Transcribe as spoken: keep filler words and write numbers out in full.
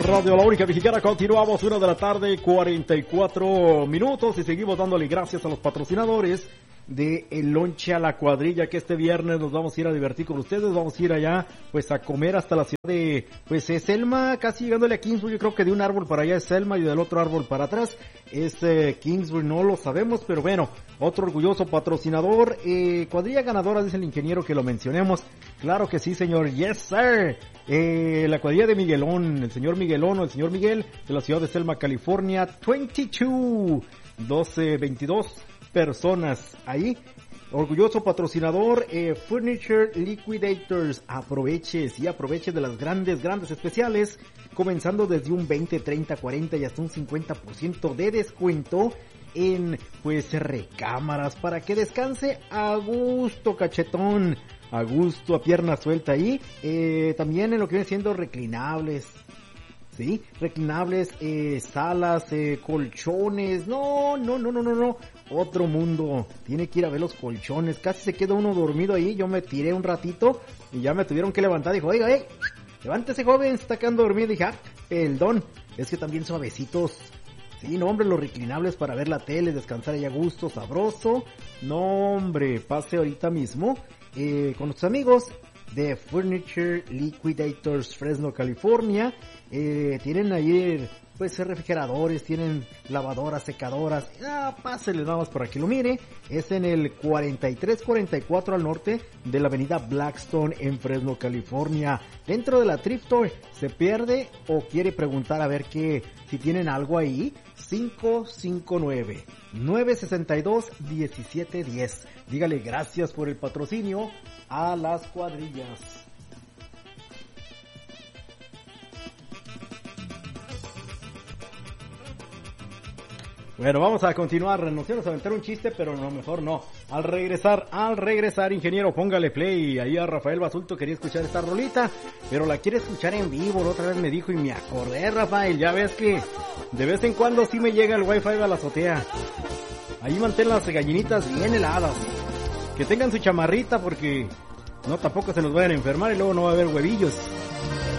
Radio La Única Mexicana, continuamos una de la tarde, cuarenta y cuatro minutos y seguimos dándole gracias a los patrocinadores de El Lonche a la Cuadrilla, que este viernes nos vamos a ir a divertir con ustedes, vamos a ir allá pues a comer hasta la ciudad de pues es Selma, casi llegándole a Kingsbury. Yo creo que de un árbol para allá es Selma y del otro árbol para atrás es eh, Kingsbury, no lo sabemos, pero bueno, otro orgulloso patrocinador, eh, cuadrilla ganadora, dice el ingeniero que lo mencionemos. Claro que sí, señor, yes sir. Eh, la cuadrilla de Miguelón, el señor Miguelón o el señor Miguel de la ciudad de Selma, California, veintidós, doce, veintidós personas ahí. Orgulloso patrocinador, eh, Furniture Liquidators. Aproveche, sí, aproveche de las grandes, grandes especiales, comenzando desde un veinte, treinta, cuarenta y hasta un cincuenta por ciento de descuento en, pues, recámaras, para que descanse a gusto, cachetón, a gusto, a pierna suelta ahí. Eh, también en lo que viene siendo reclinables, sí, reclinables, eh, salas, eh, colchones, no, no, no, no, no, no, otro mundo. Tiene que ir a ver los colchones, casi se queda uno dormido ahí. Yo me tiré un ratito y ya me tuvieron que levantar. Dijo, oiga, eh, levántese joven, se está quedando dormido. Dije, ah, perdón, es que también suavecitos. Sí, no, hombre, los reclinables para ver la tele, descansar ahí a gusto, sabroso. No, hombre, pase ahorita mismo eh, con nuestros amigos de Furniture Liquidators, Fresno, California. Eh, tienen ahí, pues, refrigeradores, tienen lavadoras, secadoras. Ah, pásele nada más para que lo mire. Es en el cuarenta y tres cuarenta y cuatro al norte de la avenida Blackstone en Fresno, California. Dentro de la Thrift Store, ¿se pierde o quiere preguntar a ver qué, si tienen algo ahí? cinco cinco nueve, nueve seis dos, uno siete uno cero. Dígale gracias por el patrocinio a las cuadrillas. Bueno, vamos a continuar, nos íbamos a aventar un chiste, pero no, mejor no. Al regresar, al regresar, ingeniero, póngale play. Ahí a Rafael Basulto quería escuchar esta rolita, pero la quiere escuchar en vivo. La otra vez me dijo y me acordé, Rafael, ya ves que de vez en cuando sí me llega el wifi a la azotea. Ahí mantén las gallinitas bien heladas. Que tengan su chamarrita porque no, tampoco se nos vayan a enfermar y luego no va a haber huevillos.